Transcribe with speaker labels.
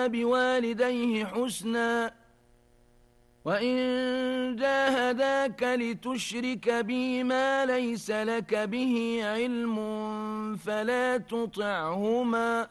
Speaker 1: بوالديه حسنا وإن جاهداك لتشرك بي ما ليس لك به علم فلا تطعهما